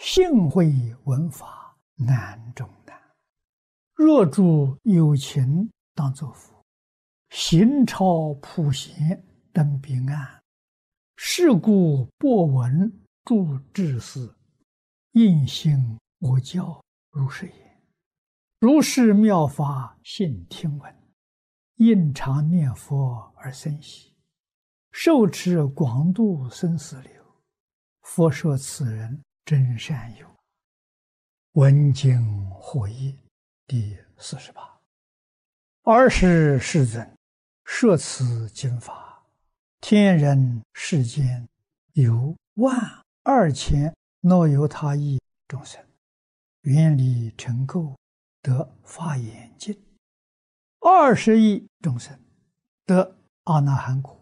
幸会闻法难中难。若诸有情当作佛，行超普贤登彼岸。是故播闻诸智士，应信我教如是言。如是妙法信听闻，应常念佛而生喜，受持广度生死流。佛说此人真善友。闻经获益第48。尔时世尊摄此经法，天人世间有12000若有他意众生，愿力成垢，得法眼净；20亿众生得阿那含果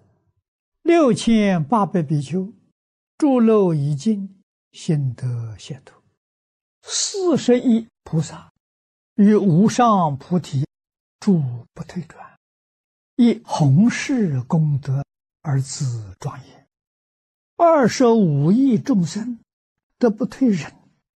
；6800比丘诸漏已尽，心得解脱；40亿菩萨于无上菩提住不退转，以弘誓功德而自庄严；25亿众生得不退忍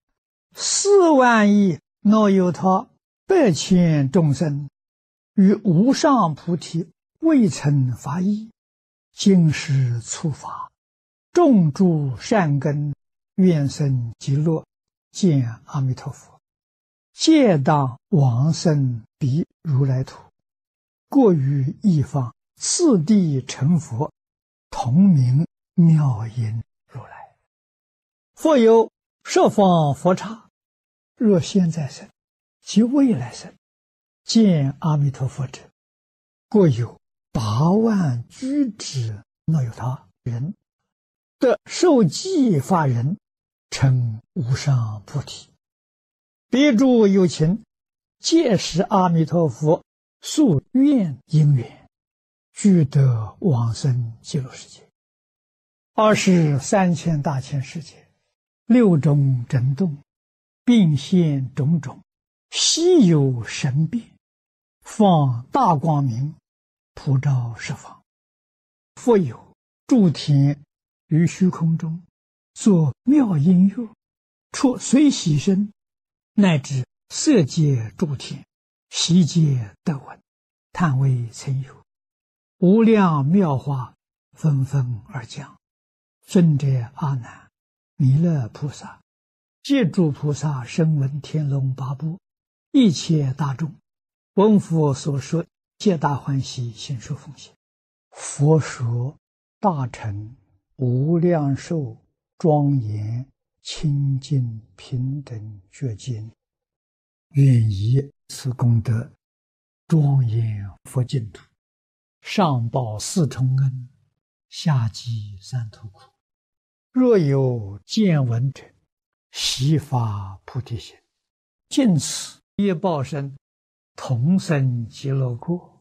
；4万亿若有他100千众生于无上菩提未曾发意，今世初发，种诸善根，愿生极乐见阿弥陀佛，皆当往生彼如来土，过于一方，次第成佛，同名妙音如来。复有十方佛刹，若现在生及未来生见阿弥陀佛者，过有8万居之若有他人，得受记法人，成无上菩提。彼诸有情，皆是阿弥陀佛宿愿因缘，俱得往生极乐世界。23千大千世界，6种震动，并现种种稀有神变，放大光明，普照十方。复有诸天于虚空中作妙音乐，出随喜声，乃至色界诸天，悉皆得闻，叹为曾有。无量妙法纷纷而降。尊者阿难、弥勒菩萨、皆诸菩萨声闻天龙八部，一切大众，闻佛所说，皆大欢喜，心受奉献。佛说大乘无量寿庄严清净平等觉经，愿以此功德庄严佛净土，上报4重恩，下济3途苦。若有见闻者，悉发菩提心，尽此业报身，同生极乐国。